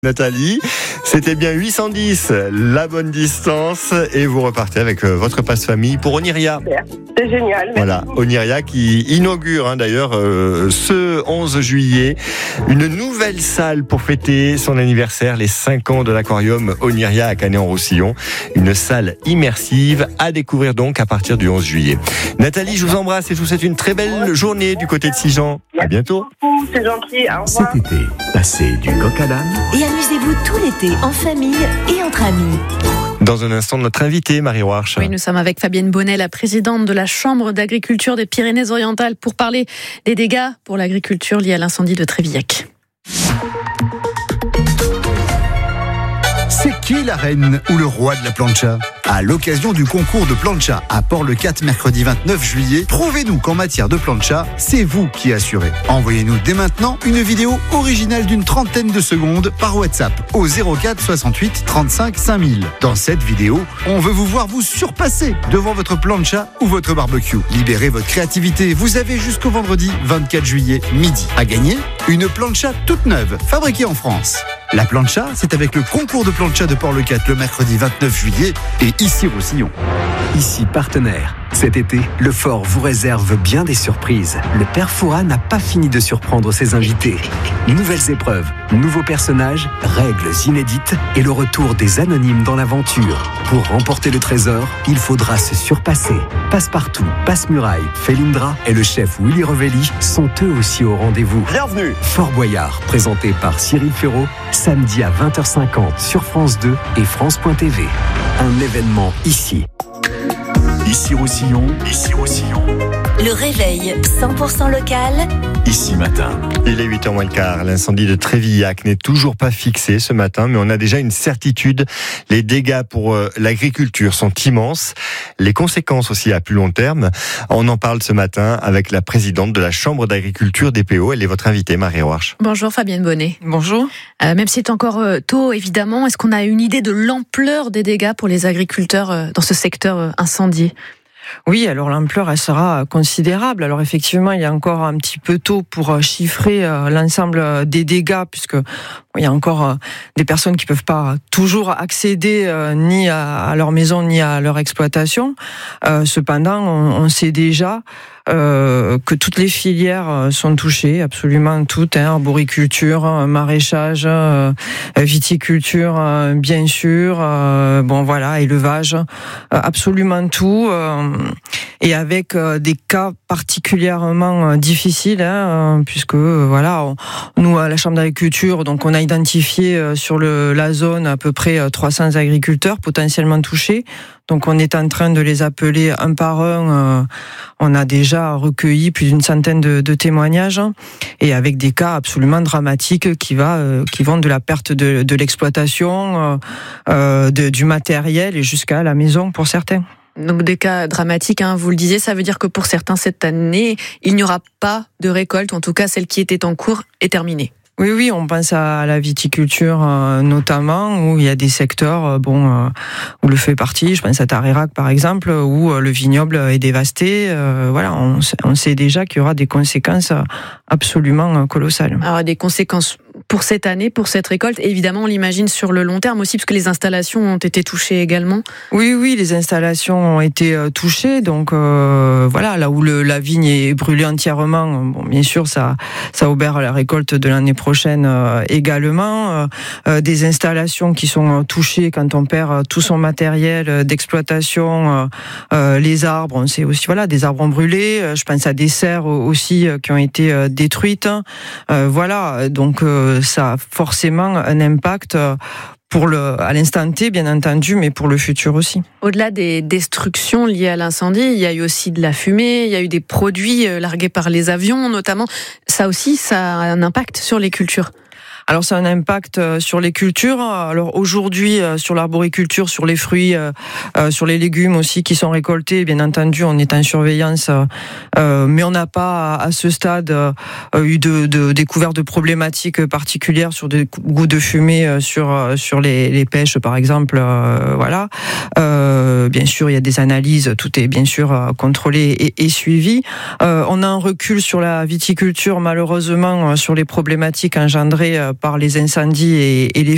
Nathalie, c'était bien 810, la bonne distance, et vous repartez avec votre passe-famille pour Oniria. C'est génial. Merci. Voilà, Oniria qui inaugure d'ailleurs ce 11 juillet une nouvelle salle pour fêter son anniversaire, les 5 ans de l'aquarium Oniria à Canet-en-Roussillon. Une salle immersive à découvrir donc à partir du 11 juillet. Nathalie, je vous embrasse et je vous souhaite une très belle journée du côté de Sijan. À bientôt. C'est gentil, au revoir. Cet été, passez du coq à l'âne et amusez-vous tout l'été en famille et entre amis. Dans un instant, notre invitée, Marie Warch. Oui, nous sommes avec Fabienne Bonnet, la présidente de la Chambre d'agriculture des Pyrénées-Orientales, pour parler des dégâts pour l'agriculture liés à l'incendie de Trévillac. C'est qui la reine ou le roi de la plancha ? À l'occasion du concours de plancha à Port-le-Cat mercredi 29 juillet, prouvez-nous qu'en matière de plancha, c'est vous qui assurez. Envoyez-nous dès maintenant une vidéo originale d'une trentaine de secondes par WhatsApp au 04 68 35 5000. Dans cette vidéo, on veut vous voir vous surpasser devant votre plancha ou votre barbecue. Libérez votre créativité, vous avez jusqu'au vendredi 24 juillet midi. À gagner, une plancha toute neuve, fabriquée en France. La plancha, c'est avec le concours de plancha de Port-le-Cat le mercredi 29 juillet et Issy-Roussillon. Ici partenaire. Cet été, le Fort vous réserve bien des surprises. Le Père Fouras n'a pas fini de surprendre ses invités. Nouvelles épreuves, nouveaux personnages, règles inédites et le retour des anonymes dans l'aventure. Pour remporter le trésor, il faudra se surpasser. Passe-partout, Passe-Muraille, Félindra et le chef Willy Revelli sont eux aussi au rendez-vous. Bienvenue. Fort Boyard, présenté par Cyril Ferraud, samedi à 20h50 sur France 2 et France.tv. Un événement ici. Ici Roussillon, ici Roussillon. Le réveil 100% local. Ici matin. Il est 8h moins le quart. L'incendie de Trévillac n'est toujours pas fixé ce matin, mais on a déjà une certitude. Les dégâts pour l'agriculture sont immenses. Les conséquences aussi à plus long terme. On en parle ce matin avec la présidente de la Chambre d'agriculture des PO. Elle est votre invitée, Marie Warch. Bonjour Fabienne Bonnet. Bonjour. Même si c'est encore tôt, évidemment, est-ce qu'on a une idée de l'ampleur des dégâts pour les agriculteurs dans ce secteur incendié ? Oui, alors l'ampleur, elle sera considérable. Alors effectivement, il y a encore un petit peu tôt pour chiffrer l'ensemble des dégâts, puisque il y a encore des personnes qui peuvent pas toujours accéder ni à leur maison ni à leur exploitation. Cependant, on sait déjà que toutes les filières sont touchées, absolument toutes, arboriculture, maraîchage, viticulture, bien sûr, élevage, absolument tout, et avec des cas particulièrement difficiles, puisque nous à la Chambre d'agriculture, donc on a identifié sur la zone à peu près 300 agriculteurs potentiellement touchés. Donc on est en train de les appeler un par un. On a déjà recueilli plus d'une centaine de témoignages, et avec des cas absolument dramatiques qui vont de la perte de l'exploitation, du matériel et jusqu'à la maison pour certains. Donc des cas dramatiques, vous le disiez, ça veut dire que pour certains cette année, il n'y aura pas de récolte, ou en tout cas celle qui était en cours est terminée. Oui, on pense à la viticulture notamment, où il y a des secteurs où le feu est parti. Je pense à Tarerac par exemple, où le vignoble est dévasté. On sait déjà qu'il y aura des conséquences absolument colossales. Alors des conséquences pour cette année, pour cette récolte, et évidemment on l'imagine sur le long terme aussi, parce que les installations ont été touchées également. Oui, les installations ont été touchées, donc là où la vigne est brûlée entièrement, bien sûr ça obère la récolte de l'année prochaine également. Des installations qui sont touchées quand on perd tout son matériel d'exploitation, les arbres, on sait aussi des arbres brûlés. Je pense à des serres aussi qui ont été détruites. Donc ça a forcément un impact à l'instant T, bien entendu, mais pour le futur aussi. Au-delà des destructions liées à l'incendie, il y a eu aussi de la fumée, il y a eu des produits largués par les avions notamment. Ça aussi, ça a un impact sur les cultures. Alors ça a un impact sur les cultures. Alors aujourd'hui sur l'arboriculture, sur les fruits, sur les légumes aussi qui sont récoltés, bien entendu on est en surveillance, mais on n'a pas à ce stade eu de découvert de problématiques particulières sur des goûts de fumée sur les pêches par exemple. Bien sûr il y a des analyses, tout est bien sûr contrôlé et suivi. On a un recul sur la viticulture malheureusement sur les problématiques engendrées par les incendies et les